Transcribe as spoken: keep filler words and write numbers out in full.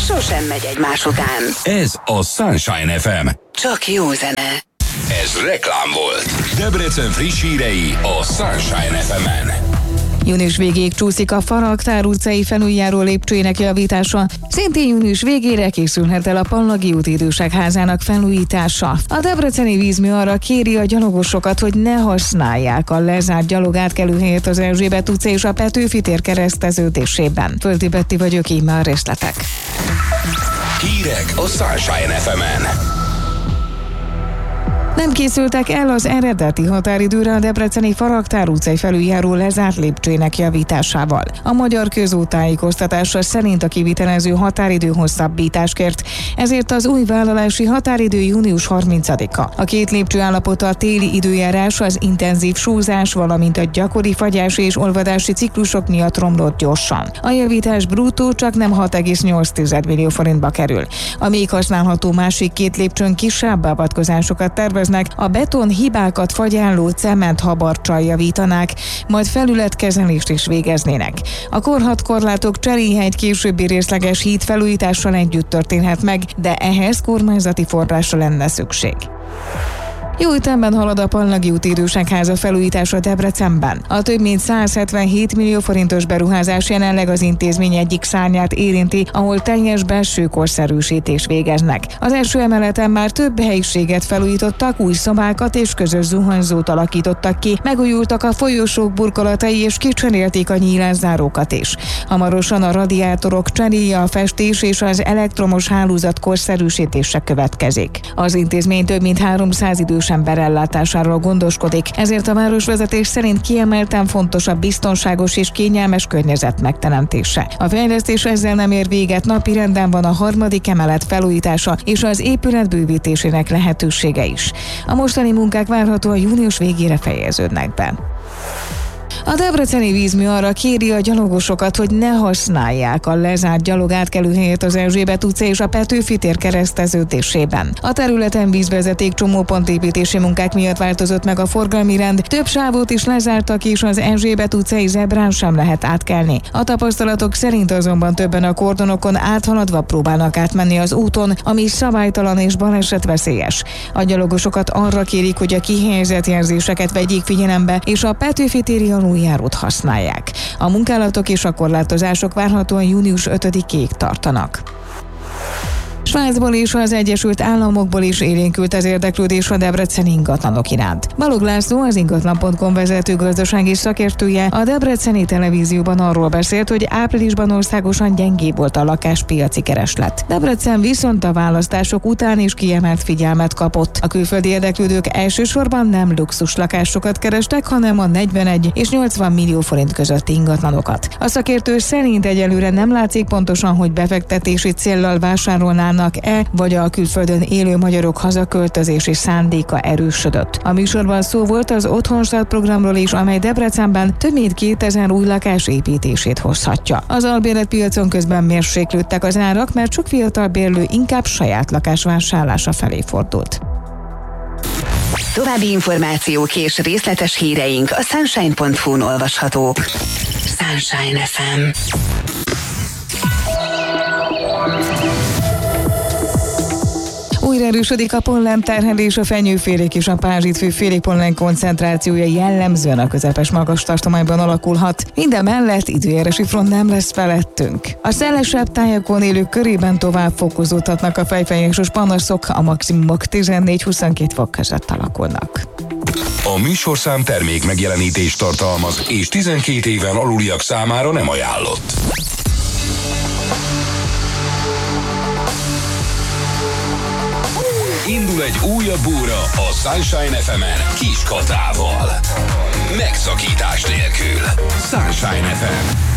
sosem megy egymás után. Ez a Sunshine ef em. Csak jó zene. Ez reklám volt. Debrecen friss hírei a Sunshine ef emen. Június végéig csúszik a Faragtár utcai felüljáró lépcsőjének javítása. Szintén június végére készülhet el a Pallagi út idősegházának felújítása. A debreceni vízmű arra kéri a gyalogosokat, hogy ne használják a lezárt gyalogátkelőhelyet az Erzsébet utca és a Petőfi tér kereszteződésében. Földi Betti vagyok, íme a részletek. Hírek a Sunshine ef emen. Nem készültek el az eredeti határidőre a debreceni Faragtár utcai felüljáró lezárt lépcsőjének javításával. A Magyar Közút tájékoztatása szerint a kivitelező határidő hosszabbítást kért, ezért az új vállalási határidő június harmincadika. A két lépcső állapota a téli időjárás, az intenzív sózás, valamint a gyakori fagyási és olvadási ciklusok miatt romlott gyorsan. A javítás bruttó csak nem hat egész nyolc millió forintba kerül. A még használható másik két lépcsőn kisebb beavatkozásokat tervez, a beton hibákat fagyálló cementhabarccsal javítanák, majd felületkezelést is végeznének. A korhatkorlátok cseréje egy későbbi részleges híd felújítással együtt történhet meg, de ehhez kormányzati forrásra lenne szükség. Jó ütemben halad a Pallagi út idősegháza felújítása Debrecenben. A több mint száz hetvenhét millió forintos beruházás jelenleg az intézmény egyik szárnyát érinti, ahol teljes belső korszerűsítés végeznek. Az első emeleten már több helyiséget felújítottak, új szobákat és közös zuhanyzót alakítottak ki, megújultak a folyosók burkolatai és kicserélték a nyílászárókat is. Hamarosan a radiátorok cseréje, a festés és az elektromos hálózat korszerűsítése következik. Az intézmény több mint háromszáz idős ember ellátásáról gondoskodik, ezért a városvezetés szerint kiemelten fontos a biztonságos és kényelmes környezet megteremtése. A fejlesztés ezzel nem ér véget, napirenden van a harmadik emelet felújítása és az épület bővítésének lehetősége is. A mostani munkák várhatóan június végére fejeződnek be. A debreceni vízmű arra kéri a gyalogosokat, hogy ne használják a lezárt gyalogátkelőhelyet az Erzsébet utca és a Petőfi tér kereszteződésében. A területen vízvezeték csomópont építési munkák miatt változott meg a forgalmi rend, több sávot is lezártak és az Erzsébet utcai zebrán sem lehet átkelni. A tapasztalatok szerint azonban többen a kordonokon áthaladva próbálnak átmenni az úton, ami szabálytalan és balesetveszélyes. A gyalogosokat arra kérik, hogy a kihelyezett jelzéseket vegyék figyelembe és a Petőfi téri aluljárót használják. A munkálatok és a korlátozások várhatóan június ötödikéig tartanak. Svájcból és az Egyesült Államokból is élénkült az érdeklődés a debreceni ingatlanok iránt. Balogh László, az ingatlan pont com vezető gazdasági szakértője a debreceni televízióban arról beszélt, hogy áprilisban országosan gyengébb volt a lakáspiaci kereslet. Debrecen viszont a választások után is kiemelt figyelmet kapott. A külföldi érdeklődők elsősorban nem luxus lakásokat kerestek, hanem a negyvenegy és nyolcvan millió forint közötti ingatlanokat. A szakértő szerint egyelőre nem látszik pontosan, hogy befektetési céllal vásárolnának e vagy a külföldön élő magyarok hazaköltözési szándéka erősödött. A műsorban szó volt az Otthonstart programról is, amely Debrecenben több mint kétezer új lakás építését hozhatja. Az albérletpiacon közben mérséklődtek az árak, mert sok fiatal bérlő inkább saját lakás vásárlása felé fordult. További információk és részletes híreink a sunshine pont hu-n olvashatók. Sunshine ef em. Újra erősödik a pollenterhelés, a fenyőfélék és a pázsitfő félék pollen koncentrációja jellemzően a közepes magas tartományban alakulhat. Minden mellett időjárási front nem lesz felettünk. A szelesebb tájakon élők körében tovább fokozódhatnak a fejfájásos panaszok, a maximumok tizennégy-huszonkét fok között alakulnak. A műsorszám termék megjelenítést tartalmaz, és tizenkét éven aluliak számára nem ajánlott. Indul egy újabb óra a Sunshine ef emen Kis Katával. Megszakítás nélkül. Sunshine ef em.